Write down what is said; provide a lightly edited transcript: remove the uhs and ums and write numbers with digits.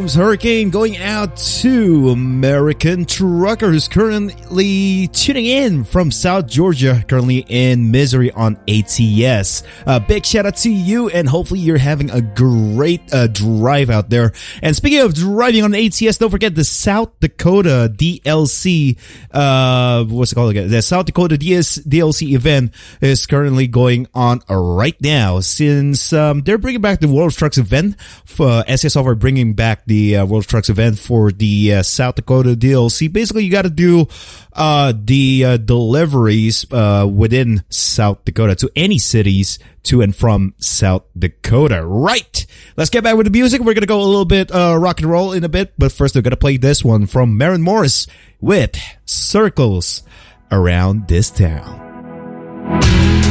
James Hurricane going out to American Trucker, who's currently tuning in from South Georgia, currently in Missouri on ATS. Big shout out to you, and hopefully you're having a great drive out there. And speaking of driving on ATS, don't forget the South Dakota DLC, what's it called again? The South Dakota DLC event is currently going on right now, since they're bringing back the World Trucks event. SSL are bringing back the World Trucks event for the South Dakota DLC. Basically, you got to do the deliveries within South Dakota to any cities to and from South Dakota. Right. Let's get back with the music. We're going to go a little bit rock and roll in a bit, but first we're going to play this one from Maren Morris with Circles Around This Town.